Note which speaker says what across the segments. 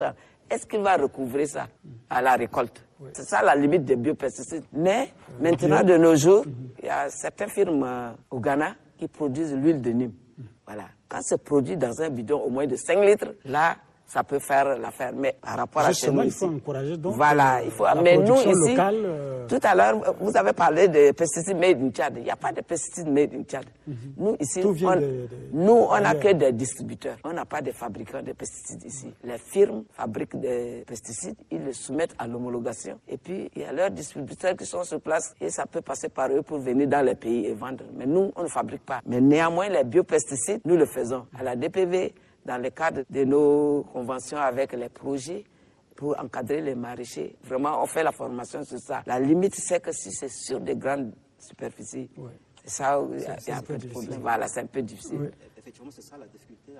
Speaker 1: Est-ce qu'il va recouvrer ça à la récolte? C'est ça la limite des biopesticides. Mais maintenant, de nos jours, il y a certaines firmes au Ghana qui produisent l'huile de Nîmes. Voilà. Quand c'est produit dans un bidon au moins de 5 litres, là, ça peut faire l'affaire. Mais par rapport à chez nous,
Speaker 2: il faut encourager donc
Speaker 1: voilà, il faut. Mais nous ici, tout à l'heure, vous avez parlé de pesticides made in Tchad. Il n'y a pas de pesticides made in Tchad. Nous ici, on n'a que des distributeurs. On n'a pas de fabricants de pesticides ici. Les firmes fabriquent des pesticides, ils les soumettent à l'homologation. Et puis, il y a leurs distributeurs qui sont sur place et ça peut passer par eux pour venir dans les pays et vendre. Mais nous, on ne fabrique pas. Mais néanmoins, les biopesticides, nous le faisons à la DPV, dans le cadre de nos conventions avec les projets pour encadrer les maraîchers. Vraiment, on fait la formation sur ça. La limite, c'est que si c'est sur des grandes superficies, c'est ça où il y a un peu de problème. Voilà, c'est un peu difficile.
Speaker 3: Oui. Effectivement, c'est ça la difficulté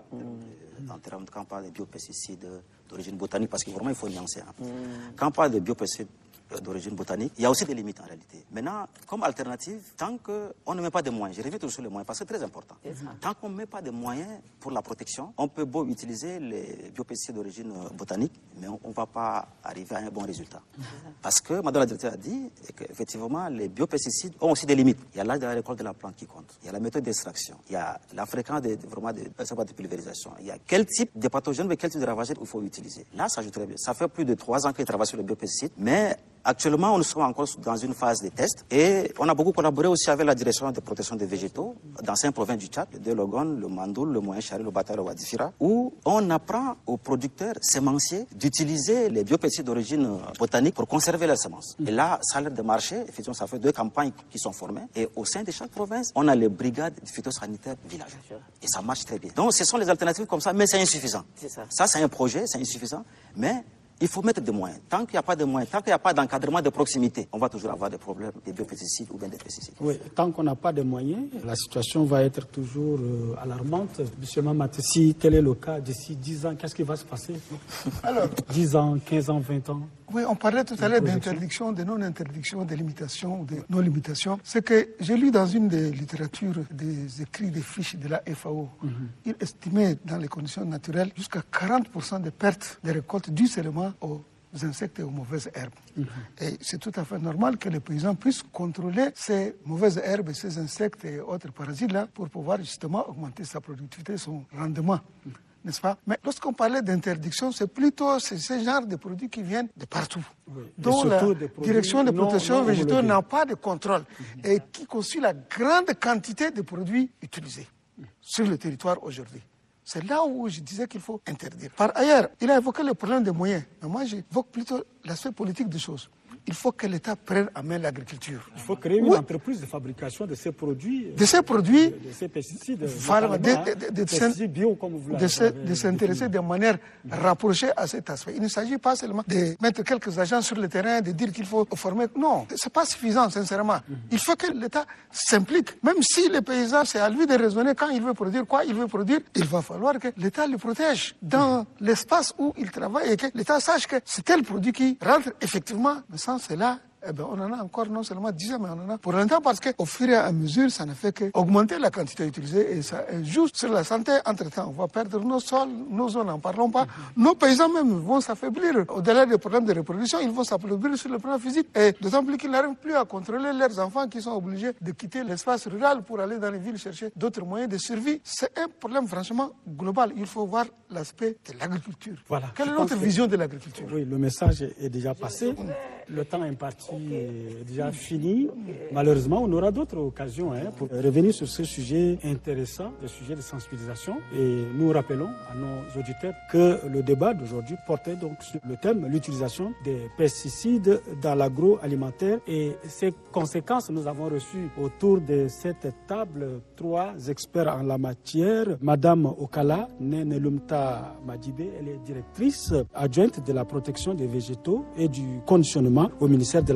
Speaker 3: en termes quand on parle de biopesticides d'origine botanique, parce que vraiment, il faut nuancer. Quand on parle de biopesticides d'origine botanique, il y a aussi des limites en réalité. Maintenant, comme alternative, tant qu'on ne met pas de moyens, je reviens toujours sur les moyens parce que c'est très important. Tant qu'on ne met pas de moyens pour la protection, on peut beau utiliser les biopesticides d'origine botanique, mais on ne va pas arriver à un bon résultat. Parce que Madame la directrice a dit qu'effectivement, les biopesticides ont aussi des limites. Il y a l'âge de la récolte de la plante qui compte. Il y a la méthode d'extraction. Il y a la fréquence de pulvérisation. Il y a quel type de pathogène, mais quel type de ravageur il faut utiliser. Là, ça joue très bien. Ça fait plus de 3 ans que je travaille sur les biopesticides, mais actuellement, nous sommes encore dans une phase de test et on a beaucoup collaboré aussi avec la direction de protection des végétaux dans 5 provinces du Tchad, le Delogone, le Mandoul, le Moyen-Chari, le Bata, le Wadifira, où on apprend aux producteurs sémenciers d'utiliser les biopesticides d'origine botanique pour conserver leurs semences. Et là, ça a l'air de marcher. Effectivement, ça fait 2 campagnes qui sont formées. Et au sein de chaque province, on a les brigades phytosanitaires villageois. Et ça marche très bien. Donc, ce sont les alternatives comme ça, mais c'est insuffisant. Ça, c'est un projet, c'est insuffisant, mais il faut mettre des moyens. Tant qu'il n'y a pas de moyens, tant qu'il n'y a pas d'encadrement de proximité, on va toujours avoir des problèmes de biopesticides ou bien des pesticides.
Speaker 2: Oui, tant qu'on n'a pas de moyens, la situation va être toujours alarmante. Monsieur Mamat, si tel est le cas, d'ici 10 ans, qu'est-ce qui va se passer? Alors, 10 ans, 15 ans, 20 ans?
Speaker 4: Oui, on parlait tout à l'heure d'interdiction, de non-interdiction, de limitation, de non-limitation. C'est que j'ai lu dans une des littératures des écrits des fiches de la FAO. Il estimait dans les conditions naturelles jusqu'à 40% de pertes de récoltes dues seulement aux insectes et aux mauvaises herbes. Et c'est tout à fait normal que les paysans puissent contrôler ces mauvaises herbes et ces insectes et autres parasites-là pour pouvoir justement augmenter sa productivité, son rendement. N'est-ce pas? Mais lorsqu'on parlait d'interdiction, c'est plutôt ce genre de produits qui viennent de partout, dont la direction de protection végétale n'a pas de contrôle et qui constitue la grande quantité de produits utilisés sur le territoire aujourd'hui. C'est là où je disais qu'il faut interdire. Par ailleurs, il a évoqué le problème des moyens, mais moi j'évoque plutôt l'aspect politique des choses. Il faut que l'État prenne en main l'agriculture.
Speaker 2: Il faut créer une entreprise de fabrication de ces produits.
Speaker 4: De ces produits.
Speaker 2: De ces pesticides.
Speaker 4: Voilà,
Speaker 2: pesticides bio, comme vous l'avez
Speaker 4: de s'intéresser de manière rapprochée à cet aspect. Il ne s'agit pas seulement de mettre quelques agents sur le terrain, de dire qu'il faut former. Non, c'est pas suffisant, sincèrement. Il faut que l'État s'implique. Même si le paysan, c'est à lui de raisonner quand il veut produire quoi il veut produire, il va falloir que l'État le protège dans l'espace où il travaille et que l'État sache que c'est tel produit qui rentre effectivement. Mais sans cela, on en a encore non seulement 10 ans, mais on en a pour longtemps parce qu'au fur et à mesure, ça ne fait qu'augmenter la quantité utilisée et ça joue sur la santé. Entre-temps, on va perdre nos sols, nos zones, n'en parlons pas. Nos paysans même vont s'affaiblir. Au-delà des problèmes de reproduction, ils vont s'affaiblir sur le plan physique et d'autant plus qu'ils n'arrivent plus à contrôler leurs enfants qui sont obligés de quitter l'espace rural pour aller dans les villes chercher d'autres moyens de survie. C'est un problème franchement global. Il faut voir l'aspect de l'agriculture.
Speaker 2: Voilà.
Speaker 4: Quelle est notre vision de l'agriculture?
Speaker 2: Oui, le message est déjà passé. Le temps imparti est déjà fini. Malheureusement, on aura d'autres occasions pour revenir sur ce sujet intéressant, le sujet de sensibilisation. Et nous rappelons à nos auditeurs que le débat d'aujourd'hui portait donc sur le thème l'utilisation des pesticides dans l'agroalimentaire et ses conséquences. Nous avons reçu autour de cette table 3 experts en la matière. Madame Okala Nenelumta Madibé, elle est directrice adjointe de la protection des végétaux et du conditionnement au ministère de la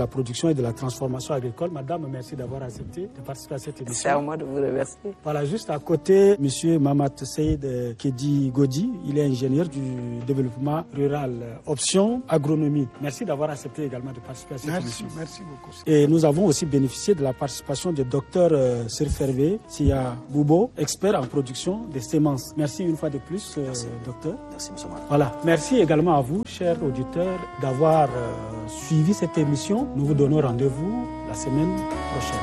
Speaker 2: la production et de la transformation agricole. Madame, merci d'avoir accepté de participer à cette émission.
Speaker 1: C'est à moi de vous remercier.
Speaker 2: Voilà, juste à côté, monsieur Mamat Seyd Kedi Godi, il est ingénieur du développement rural, option agronomie. Merci d'avoir accepté également de participer à cette émission.
Speaker 4: Merci beaucoup.
Speaker 2: Et nous avons aussi bénéficié de la participation du docteur Sirfervé Sia Boubo, expert en production des semences. Merci une fois de plus, docteur.
Speaker 3: Merci, monsieur Marat.
Speaker 2: Voilà. Merci également à vous, chers auditeurs, d'avoir suivi cette émission. Nous vous donnons rendez-vous la semaine prochaine.